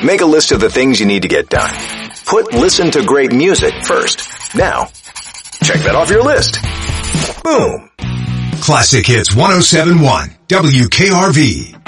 Make a list of the things you need to get done. Put listen to great music first. Now, check that off your list. Boom. Classic Hits 107.1 WKRV.